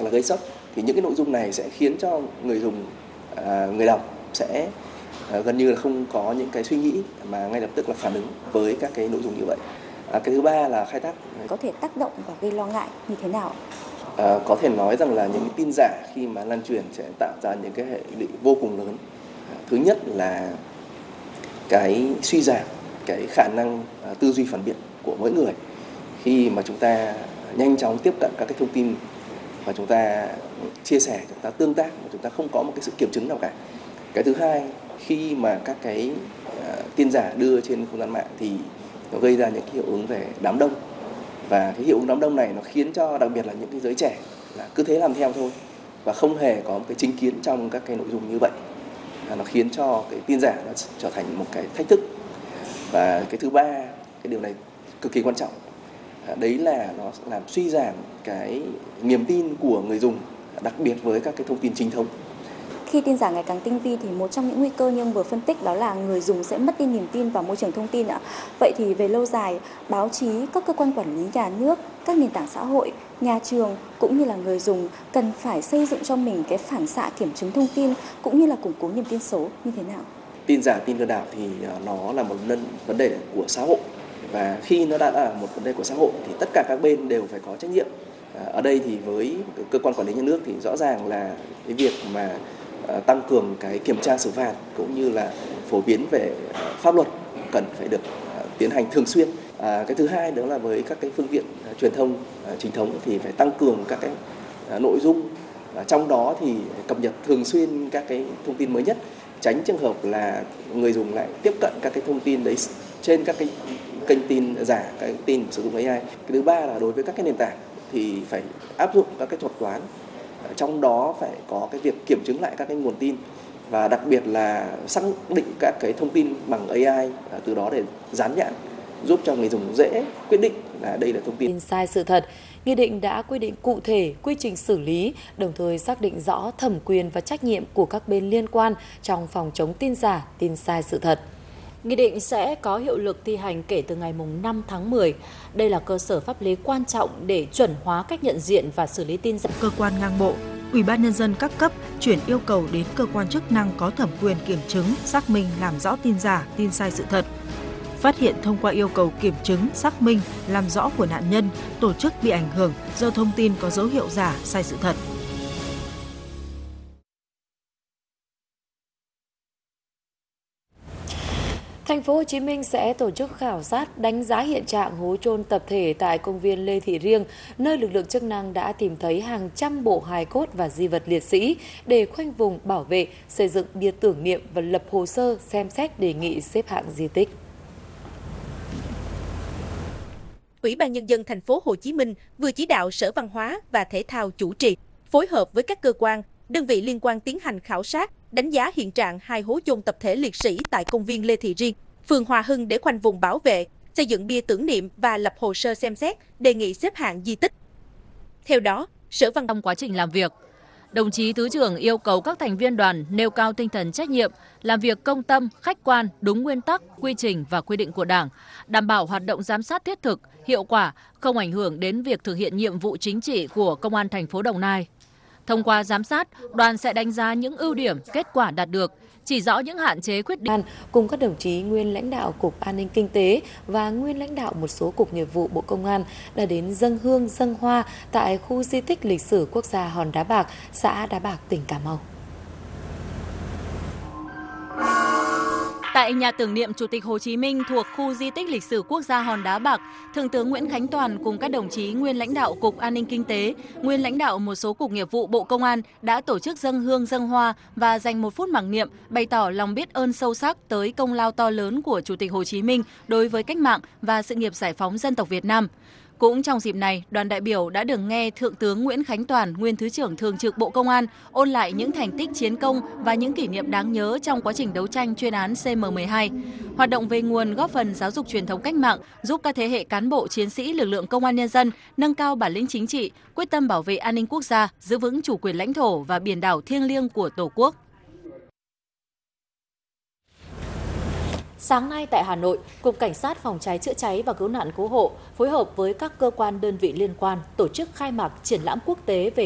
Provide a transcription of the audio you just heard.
là gây sốc, thì những cái nội dung này sẽ khiến cho người dùng, người đọc sẽ gần như là không có những cái suy nghĩ mà ngay lập tức là phản ứng với các cái nội dung như vậy. Cái thứ ba là khai thác có thể tác động và gây lo ngại như thế nào? Có thể nói rằng là những cái tin giả khi mà lan truyền sẽ tạo ra những cái hệ lụy vô cùng lớn. Thứ nhất là cái suy giảm cái khả năng tư duy phản biện của mỗi người khi mà chúng ta nhanh chóng tiếp cận các cái thông tin và chúng ta chia sẻ, chúng ta tương tác mà chúng ta không có một cái sự kiểm chứng nào cả. Cái thứ hai, khi mà các cái tin giả đưa trên không gian mạng thì nó gây ra những cái hiệu ứng về đám đông, và cái hiệu ứng đám đông này nó khiến cho đặc biệt là những cái giới trẻ là cứ thế làm theo thôi và không hề có một cái chính kiến trong các cái nội dung như vậy. Nó khiến cho cái tin giả nó trở thành một cái thách thức. Và cái thứ ba, cái điều này cực kỳ quan trọng, đấy là nó làm suy giảm cái niềm tin của người dùng, đặc biệt với các cái thông tin chính thống. Khi tin giả ngày càng tinh vi thì một trong những nguy cơ như ông vừa phân tích đó là người dùng sẽ mất đi niềm tin vào môi trường thông tin ạ. Vậy thì về lâu dài, báo chí, các cơ quan quản lý nhà nước, các nền tảng xã hội, nhà trường cũng như là người dùng cần phải xây dựng cho mình cái phản xạ kiểm chứng thông tin cũng như là củng cố niềm tin số như thế nào? Tin giả, tin lừa đảo thì nó là một vấn đề của xã hội, và khi nó đã là một vấn đề của xã hội thì tất cả các bên đều phải có trách nhiệm. Ở đây thì với cơ quan quản lý nhà nước thì rõ ràng là cái việc mà tăng cường cái kiểm tra xử phạt cũng như là phổ biến về pháp luật cần phải được tiến hành thường xuyên. Cái thứ hai đó là với các cái phương tiện truyền thông chính thống thì phải tăng cường các cái nội dung, trong đó thì cập nhật thường xuyên các cái thông tin mới nhất, tránh trường hợp là người dùng lại tiếp cận các cái thông tin đấy trên các cái kênh tin giả, cái tin sử dụng AI. Cái thứ ba là đối với các cái nền tảng thì phải áp dụng các cái thuật toán, trong đó phải có cái việc kiểm chứng lại các cái nguồn tin và đặc biệt là xác định các cái thông tin bằng AI, từ đó để dán nhãn giúp cho người dùng dễ quyết định là đây là thông tin sai sự thật. Nghị định đã quy định cụ thể quy trình xử lý, đồng thời xác định rõ thẩm quyền và trách nhiệm của các bên liên quan trong phòng chống tin giả, tin sai sự thật. Nghị định sẽ có hiệu lực thi hành kể từ ngày 5 tháng 10. Đây là cơ sở pháp lý quan trọng để chuẩn hóa cách nhận diện và xử lý tin giả. Cơ quan ngang bộ, Ủy ban Nhân dân các cấp chuyển yêu cầu đến cơ quan chức năng có thẩm quyền kiểm chứng, xác minh, làm rõ tin giả, tin sai sự thật. Phát hiện thông qua yêu cầu kiểm chứng, xác minh, làm rõ của nạn nhân, tổ chức bị ảnh hưởng do thông tin có dấu hiệu giả, sai sự thật. Thành phố Hồ Chí Minh sẽ tổ chức khảo sát đánh giá hiện trạng hố chôn tập thể tại công viên Lê Thị Riêng, nơi lực lượng chức năng đã tìm thấy hàng trăm bộ hài cốt và di vật liệt sĩ để khoanh vùng bảo vệ, xây dựng bia tưởng niệm và lập hồ sơ xem xét đề nghị xếp hạng di tích. Ủy ban Nhân dân Thành phố Hồ Chí Minh vừa chỉ đạo Sở Văn hóa và Thể thao chủ trì, phối hợp với các cơ quan, đơn vị liên quan tiến hành khảo sát, đánh giá hiện trạng hai hố chôn tập thể liệt sĩ tại công viên Lê Thị Riêng, phường Hòa Hưng để khoanh vùng bảo vệ, xây dựng bia tưởng niệm và lập hồ sơ xem xét, đề nghị xếp hạng di tích. Theo đó, Trong quá trình làm việc, đồng chí Thứ trưởng yêu cầu các thành viên đoàn nêu cao tinh thần trách nhiệm, làm việc công tâm, khách quan, đúng nguyên tắc, quy trình và quy định của Đảng, đảm bảo hoạt động giám sát thiết thực, hiệu quả, không ảnh hưởng đến việc thực hiện nhiệm vụ chính trị của Công an thành phố Đồng Nai. Thông qua giám sát, đoàn sẽ đánh giá những ưu điểm, kết quả đạt được, chỉ rõ những hạn chế khuyết điểm. Cùng các đồng chí nguyên lãnh đạo Cục An ninh Kinh tế và nguyên lãnh đạo một số cục nghiệp vụ Bộ Công an đã đến dâng hương dâng hoa tại khu di tích lịch sử quốc gia Hòn Đá Bạc, xã Đá Bạc, tỉnh Cà Mau. Tại nhà tưởng niệm Chủ tịch Hồ Chí Minh thuộc khu di tích lịch sử quốc gia Hòn Đá Bạc, Thượng tướng Nguyễn Khánh Toàn cùng các đồng chí nguyên lãnh đạo Cục An ninh Kinh tế, nguyên lãnh đạo một số cục nghiệp vụ Bộ Công an đã tổ chức dâng hương dâng hoa và dành 1 phút mặc niệm, bày tỏ lòng biết ơn sâu sắc tới công lao to lớn của Chủ tịch Hồ Chí Minh đối với cách mạng và sự nghiệp giải phóng dân tộc Việt Nam. Cũng trong dịp này, đoàn đại biểu đã được nghe Thượng tướng Nguyễn Khánh Toàn, nguyên Thứ trưởng Thường trực Bộ Công an, ôn lại những thành tích chiến công và những kỷ niệm đáng nhớ trong quá trình đấu tranh chuyên án CM12. Hoạt động về nguồn góp phần giáo dục truyền thống cách mạng, giúp các thế hệ cán bộ chiến sĩ lực lượng công an nhân dân nâng cao bản lĩnh chính trị, quyết tâm bảo vệ an ninh quốc gia, giữ vững chủ quyền lãnh thổ và biển đảo thiêng liêng của Tổ quốc. Sáng nay tại Hà Nội, Cục Cảnh sát Phòng cháy chữa cháy và Cứu nạn Cứu hộ phối hợp với các cơ quan đơn vị liên quan tổ chức khai mạc triển lãm quốc tế về